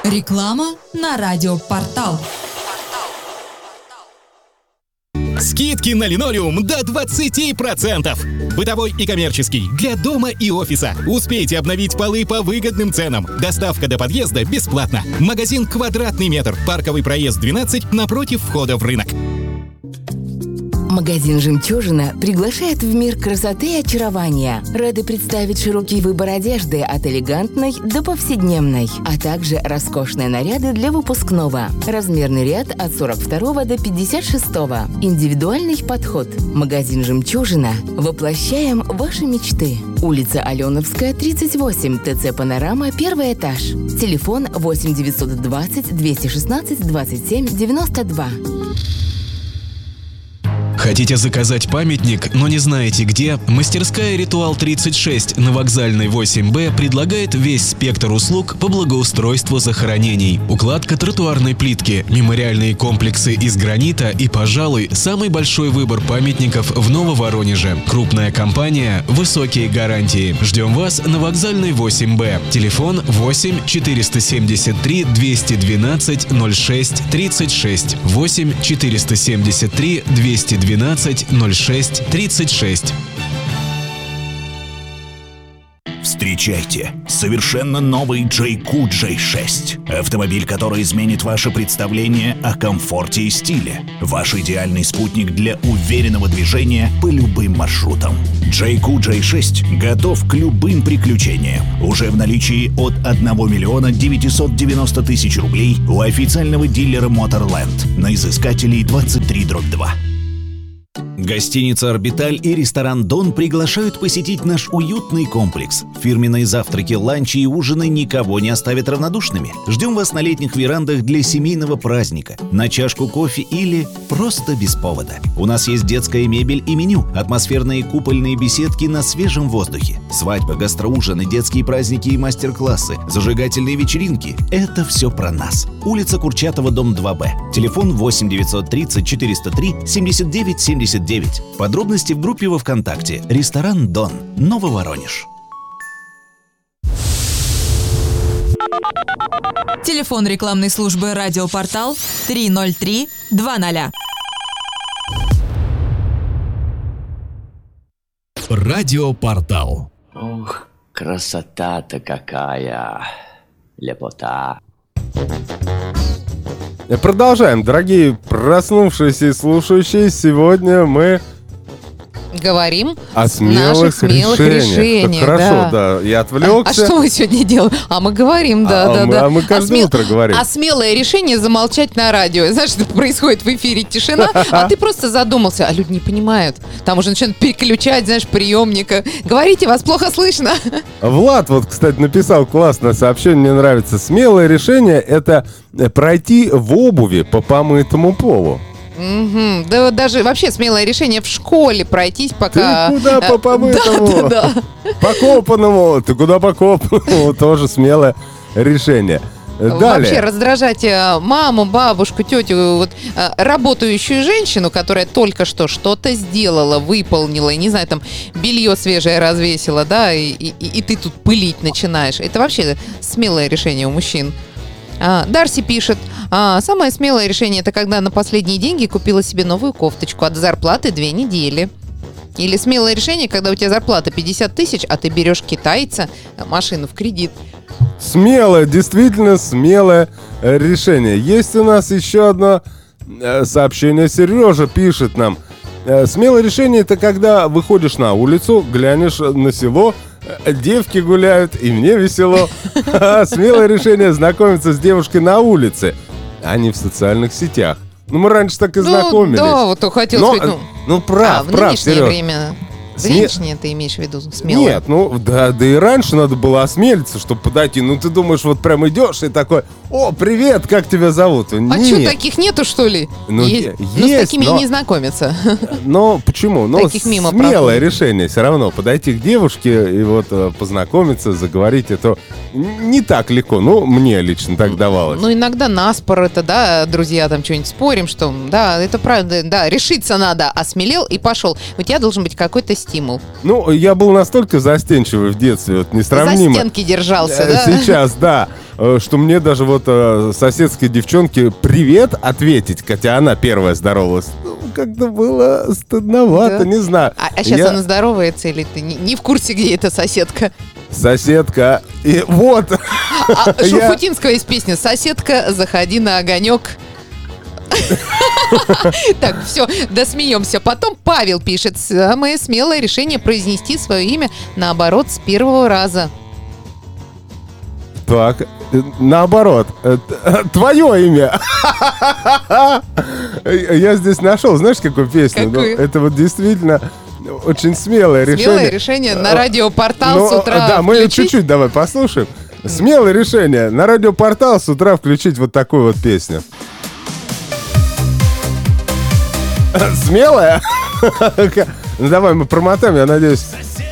Реклама на радиопортал. Скидки на линолеум до 20%. Бытовой и коммерческий, для дома и офиса. Успейте обновить полы по выгодным ценам. Доставка до подъезда бесплатна. Магазин «Квадратный метр». Парковый проезд 12 напротив входа в рынок. Магазин «Жемчужина» приглашает в мир красоты и очарования. Рады представить широкий выбор одежды от элегантной до повседневной, а также роскошные наряды для выпускного. Размерный ряд от 42 до 56. Индивидуальный подход. Магазин «Жемчужина». Воплощаем ваши мечты. Улица Аленовская, 38, ТЦ «Панорама», 1 этаж. Телефон 8 920 216 27 92. Хотите заказать памятник, но не знаете где? Мастерская «Ритуал 36» на Вокзальной 8Б предлагает весь спектр услуг по благоустройству захоронений. Укладка тротуарной плитки, мемориальные комплексы из гранита и, пожалуй, самый большой выбор памятников в Нововоронеже. Крупная компания, высокие гарантии. Ждем вас на Вокзальной 8Б. Телефон 8 473 212 06 36. 8 473 212 06 36. Встречайте совершенно новый JQ J6. Автомобиль, который изменит ваше представление о комфорте и стиле. Ваш идеальный спутник для уверенного движения по любым маршрутам. JQ J6 готов к любым приключениям. Уже в наличии от 1 миллиона 990 тысяч рублей у официального дилера Motorland на изыскателей 23/2. Гостиница «Орбиталь» и ресторан «Дон» приглашают посетить наш уютный комплекс. Фирменные завтраки, ланчи и ужины никого не оставят равнодушными. Ждем вас на летних верандах для семейного праздника, на чашку кофе или просто без повода. У нас есть детская мебель и меню, атмосферные купольные беседки на свежем воздухе, свадьбы, гастроужины, детские праздники и мастер-классы, зажигательные вечеринки – это все про нас. Улица Курчатова, дом 2Б. Телефон 8 930 403 79 79. Подробности в группе во ВКонтакте. Ресторан «Дон», Нововоронеж. Телефон рекламной службы «Радиопортал» 303-20. Радиопортал. Ох, красота-то какая! Лепота! Продолжаем, дорогие проснувшиеся и слушающие. Сегодня мы говорим о смелых решениях. Хорошо, да. Я отвлекся. А что мы сегодня делаем? Мы говорим, да. Мы каждое утро говорим. А смелое решение замолчать на радио. Знаешь, что происходит в эфире тишина, а ты просто задумался, а люди не понимают. Там уже начинают переключать, знаешь, приемника. Говорите, вас плохо слышно. Влад вот, кстати, написал классное сообщение, мне нравится. Смелое решение — это пройти в обуви по помытому полу. Угу. Да даже вообще смелое решение в школе пройтись, пока... Ты куда по помытому? Да. По копанному. Ты куда по копаному? Тоже смелое решение. Далее. Вообще раздражать маму, бабушку, тетю, вот, работающую женщину, которая только что что-то сделала, выполнила, не знаю, там белье свежее развесила, да, и ты тут пылить начинаешь. Это вообще смелое решение у мужчин. Дарси пишет: самое смелое решение — это когда на последние деньги купила себе новую кофточку, от зарплаты 2 недели. Или смелое решение, когда у тебя зарплата 50 тысяч, а ты берешь китайца, машину в кредит. Смелое, действительно смелое решение. Есть у нас еще одно сообщение. Сережа пишет нам: смелое решение — это когда выходишь на улицу, глянешь на село, девки гуляют, и мне весело. Смелое решение — знакомиться с девушкой на улице, а не в социальных сетях. Мы раньше так и знакомились. Да, вот хотел сказать. Прав, в нынешнее Сереж. время. В нынешнее ты имеешь в виду смелое? Нет, да и раньше надо было осмелиться, чтобы подойти. Ты думаешь, вот прям идешь и такой: о, привет, как тебя зовут? Что, таких нету, что ли? Есть, с такими и не знакомятся. Но почему? Таких мимо смелое проходит. решение все равно подойти к девушке и вот познакомиться, заговорить. Это не так легко. Мне лично так давалось. Иногда наспор это, да, друзья, там что-нибудь спорим, что, да, это правда, да, решиться надо, осмелел и пошел. У тебя должен быть какой-то стимул. Я был настолько застенчивый в детстве, несравнимо. За стенки держался, да? Сейчас, да. что мне даже вот соседской девчонке привет ответить, хотя она первая здоровалась. Ну, как-то было стыдновато, Да. не знаю. А сейчас она здоровается или ты не в курсе, где эта соседка? Соседка. И вот. А Шуфутинского есть песня «Соседка, заходи на огонек». Так, все, досмеемся. Потом Павел пишет: самое смелое решение произнести свое имя наоборот с первого раза. Так, наоборот, твое имя. Я здесь нашел, знаешь, какую песню? Ну, Какую? это вот действительно очень смелое решение. Смелое решение на радиопортал Ну, с утра да, мы включить. чуть-чуть давай послушаем. Смелое решение на радиопортал с утра включить вот такую вот песню. Смелая? Ну давай мы промотаем, я надеюсь.